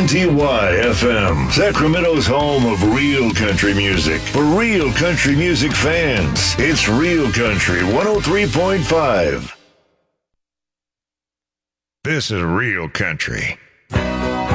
WNTY FM, Sacramento's home of real country music. For real country music fans, it's Real Country 103.5. This is Real Country.